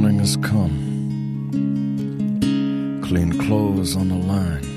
morning has come. Clean clothes on the line.